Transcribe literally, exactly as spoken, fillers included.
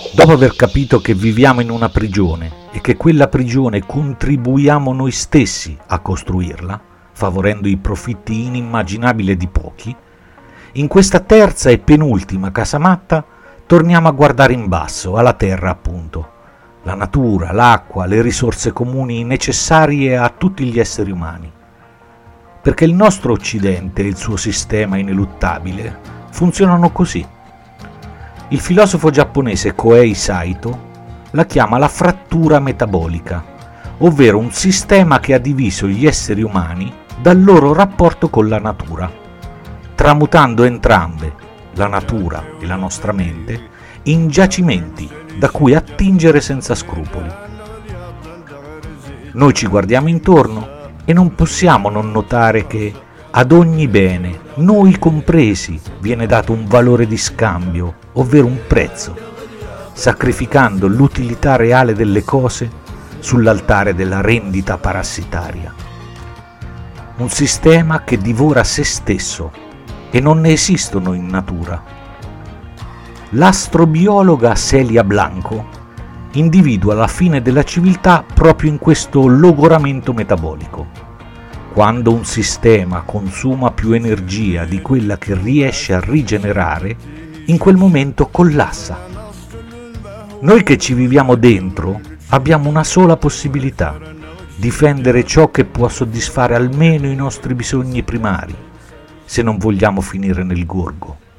Dopo aver capito che viviamo in una prigione e che quella prigione contribuiamo noi stessi a costruirla, favorendo i profitti inimmaginabili di pochi, in questa terza e penultima casamatta torniamo a guardare in basso, alla terra appunto, la natura, l'acqua, le risorse comuni necessarie a tutti gli esseri umani. Perché il nostro Occidente e il suo sistema ineluttabile funzionano così. Il filosofo giapponese Kohei Saito la chiama la frattura metabolica, ovvero un sistema che ha diviso gli esseri umani dal loro rapporto con la natura, tramutando entrambe, la natura e la nostra mente, in giacimenti da cui attingere senza scrupoli. Noi ci guardiamo intorno e non possiamo non notare che ad ogni bene, noi compresi, viene dato un valore di scambio, ovvero un prezzo, sacrificando l'utilità reale delle cose sull'altare della rendita parassitaria. Un sistema che divora se stesso e non ne esistono in natura. L'astrobiologa Celia Blanco individua la fine della civiltà proprio in questo logoramento metabolico. Quando un sistema consuma più energia di quella che riesce a rigenerare, in quel momento collassa. Noi che ci viviamo dentro abbiamo una sola possibilità: difendere ciò che può soddisfare almeno i nostri bisogni primari, se non vogliamo finire nel gorgo.